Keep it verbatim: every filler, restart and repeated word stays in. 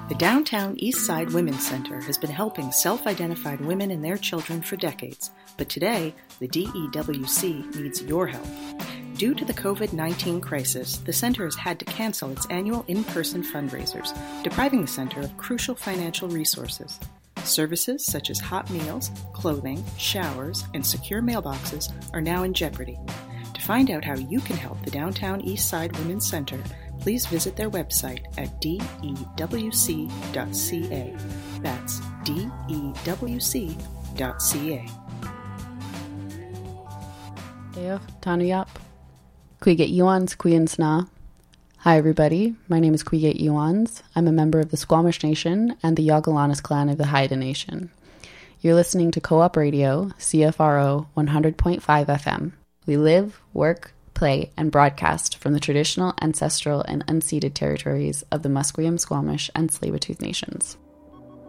The Downtown Eastside Women's Center has been helping self-identified women and their children for decades, but today, the D E W C needs your help. Due to the covid nineteen crisis, the center has had to cancel its annual in-person fundraisers, depriving the center of crucial financial resources. Services such as hot meals, clothing, showers, and secure mailboxes are now in jeopardy. To find out how you can help the Downtown Eastside Women's Center, please visit their website at D E W C dot C A. That's D E W C dot C A. Eoch, Tanuyap. Cuiget Iwans, Cuiansna. Hi everybody, my name is Cuiget Iwans. I'm a member of the Squamish Nation and the Yagalanis clan of the Haida Nation. You're listening to Co-op Radio, C F R O one hundred point five F M. We live, work, play, and broadcast from the traditional, ancestral, and unceded territories of the Musqueam, Squamish, and Tsleil-Waututh Nations.